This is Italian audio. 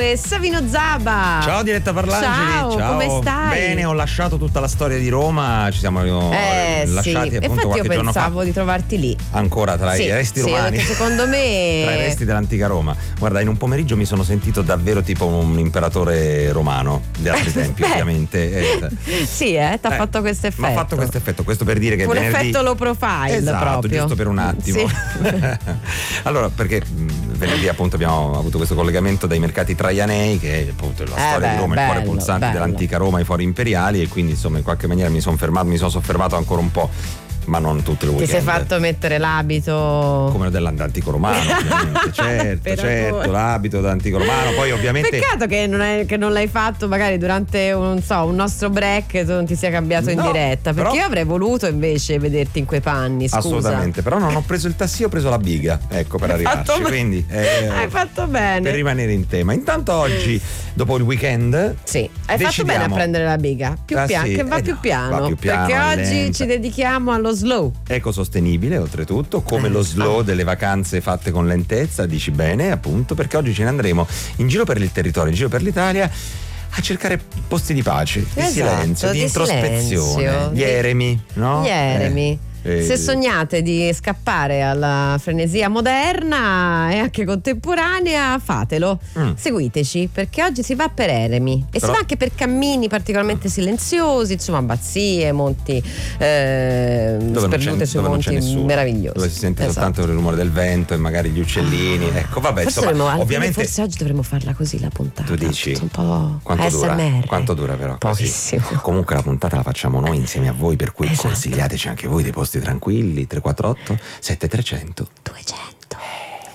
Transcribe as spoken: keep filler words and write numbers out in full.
e Savino Zaba. Ciao Diletta Parlangeli. Ciao, Ciao, come stai? Bene, ho lasciato tutta la storia di Roma, ci siamo eh, lasciati sì. appunto Infatti qualche io giorno fa. pensavo di trovarti lì. Ancora tra sì, i resti sì, romani. Perché secondo me tra i resti dell'antica Roma. Guarda, in un pomeriggio mi sono sentito davvero tipo un imperatore romano di altri tempi, ovviamente. Eh, sì, eh, ti ha eh, fatto questo effetto. Mi ha fatto questo effetto, questo per dire che un venerdì... effetto low profile, esatto, proprio. Giusto per un attimo. Sì. Allora, perché mh, venerdì appunto abbiamo avuto questo collegamento dai mercati traianei, che è appunto la eh storia beh, di Roma, bello, il cuore pulsante bello. dell'antica Roma, i fori imperiali, e quindi insomma in qualche maniera mi sono fermato, mi sono soffermato ancora un po', ma non tutto il Ti weekend. sei fatto mettere l'abito come dell'antico romano, ovviamente. certo, Però certo, tu- l'abito d'antico romano, poi ovviamente Peccato che non, è, che non l'hai fatto magari durante un, non so, un nostro break, tu non ti sia cambiato in No, diretta, perché però- io avrei voluto invece vederti in quei panni, scusa. assolutamente, però non ho preso il tassì, ho preso la biga, ecco, per Hai arrivarci, fatto be- quindi eh, Hai fatto bene. per rimanere in tema. Intanto oggi, dopo il weekend, Sì, hai fatto bene a decidiamo- prendere la biga, più Ah, piano, sì? che va, Eh più no, piano, va più piano, perché è oggi lenta. ci dedichiamo allo slow. ecosostenibile oltretutto, come lo slow delle vacanze fatte con lentezza, dici bene, appunto, perché oggi ce ne andremo in giro per il territorio, in giro per l'Italia, a cercare posti di pace, di Esatto, silenzio, di, di introspezione, silenzio, gli di- eremi, no? Gli eremi. Eh, eh, Se sognate di scappare alla frenesia moderna e anche contemporanea, fatelo. Mm. Seguiteci, perché oggi si va per eremi e Però- si va anche per cammini particolarmente silenziosi, insomma, abbazie, monti eh, dove non c'è, sperdute sui dove non c'è monti nessuno, meravigliosi. dove si sente Esatto. soltanto il rumore del vento e magari gli uccellini, ecco, vabbè, Forse, insomma, dovremmo- ovviamente forse oggi dovremmo farla così la puntata. tu dici un po' quanto A S M R. dura? Quanto dura però? Così. Pochissimo. Comunque la puntata la facciamo noi insieme a voi, per cui Esatto. consigliateci anche voi dei posti tranquilli. Tre quattro otto sette tre zero zero duecento